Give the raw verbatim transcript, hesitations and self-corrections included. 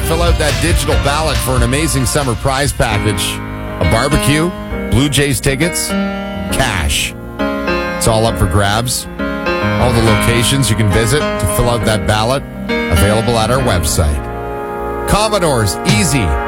fill out that digital ballot for an amazing summer prize package. A barbecue, Blue Jays tickets, cash. It's all up for grabs. All the locations you can visit to fill out that ballot, available at our website. Commodores, easy.